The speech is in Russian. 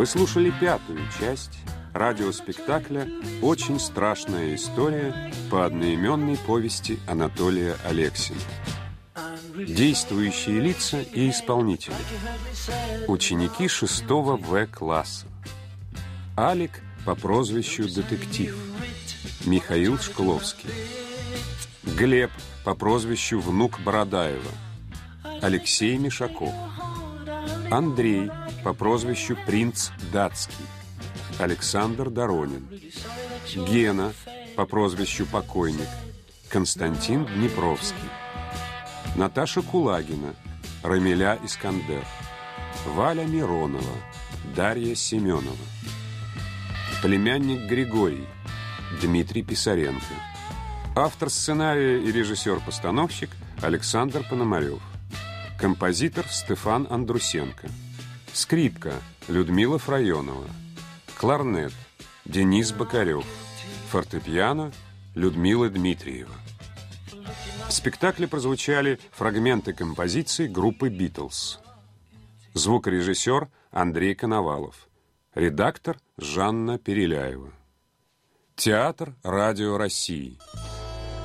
Вы слушали 5-ю часть радиоспектакля «Очень страшная история» по одноименной повести Анатолия Алексина. Действующие лица и исполнители. Ученики 6-го В-класса. Алик по прозвищу Детектив. Михаил Шкловский. Глеб по прозвищу Внук Бородаева. Алексей Мишаков. Андрей по прозвищу Принц Датский. Александр Доронин. Гена по прозвищу Покойник. Константин Днепровский. Наташа Кулагина. Рамиля Искандер. Валя Миронова. Дарья Семенова. Племянник Григорий. Дмитрий Писаренко. Автор сценария и режиссер-постановщик Александр Пономарев. Композитор Стефан Андрусенко. Скрипка Людмила Фрайонова. Кларнет Денис Бокарев. Фортепиано Людмила Дмитриева. В спектакле прозвучали фрагменты композиций группы «Битлз». Звукорежиссер Андрей Коновалов. Редактор Жанна Переляева. Театр Радио России.